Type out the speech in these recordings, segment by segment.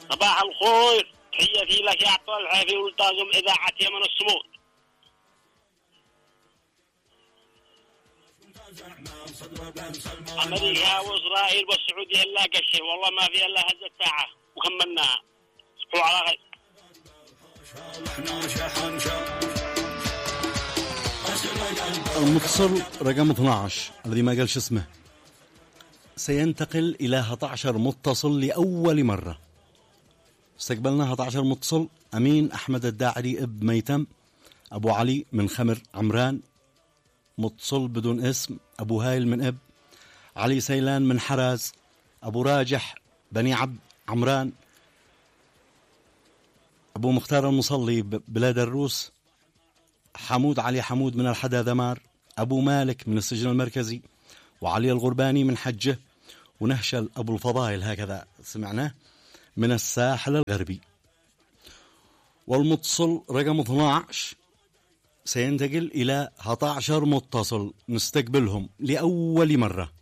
صباح الخير، تحياتي لك يا عطول الحافي والطاقم إذاعة يمن الصمود. أمريكا وإسرائيل والسعودية إلا قشه، والله ما في إلا هزة ساعة وكملناها. صبحوا على خير. المتصل رقم 12 الذي ما قالش اسمه سينتقل إلى 11 متصل لأول مرة. استقبلنا 11 متصل: أمين أحمد الداعري اب ميتم، أبو علي من خمر عمران، متصل بدون اسم أبو هايل من اب، علي سيلان من حراز، أبو راجح بني عبد عمران، أبو مختار المصلي بلاد الروس، حمود علي حمود من الحدا ذمار، أبو مالك من السجن المركزي، وعلي الغرباني من حجة، ونهشل أبو الفضائل هكذا سمعناه من الساحل الغربي. والمتصل رقم 12 سينتقل إلى 11 متصل نستقبلهم لأول مرة.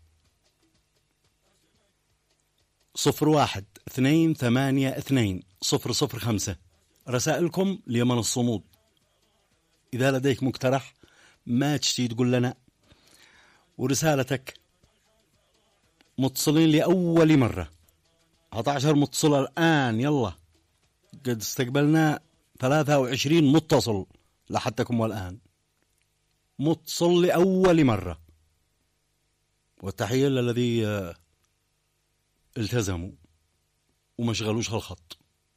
01-282-005. رسائلكم ليمن الصمود. إذا لديك مقترح ما تشتي تقول لنا، ورسالتك متصلين لأول مرة. 11 متصل الآن، يلا قد استقبلنا 23 متصل لحدكم والآن. متصل لأول مرة، والتحية للذي التزموا وما شغلوش هالخط.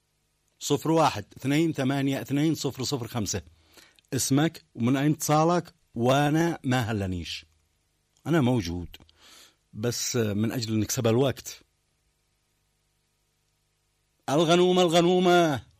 01-282-005. اسمك ومن أين اتصالك، وأنا ما هلنيش، أنا موجود بس من أجل نكسب الوقت. الغنومة